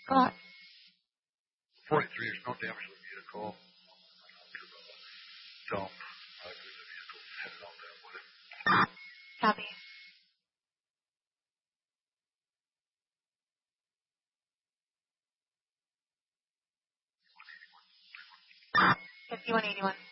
Go on. 43, there's no damage to the vehicle. Dump. I believe the vehicle headed out that way. Copy. $51.81.